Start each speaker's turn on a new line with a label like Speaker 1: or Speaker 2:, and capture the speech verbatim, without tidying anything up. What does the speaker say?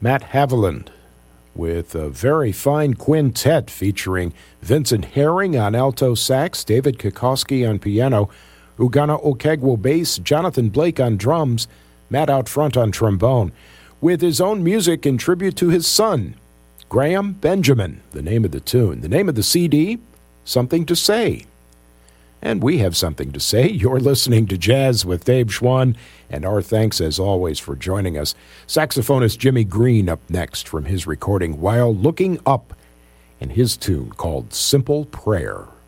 Speaker 1: Matt Haviland with a very fine quintet featuring Vincent Herring on alto sax, David Kokoski on piano, Ugana Okegwo bass, Jonathan Blake on drums, Matt out front on trombone, with his own music in tribute to his son, Graham Benjamin, the name of the tune. The name of the C D, Something to Say. And we have something to say. You're listening to Jazz with Dave Schwann, and our thanks, as always, for joining us. Saxophonist Jimmy Green up next from his recording While Looking Up, and his tune called Simple Prayer.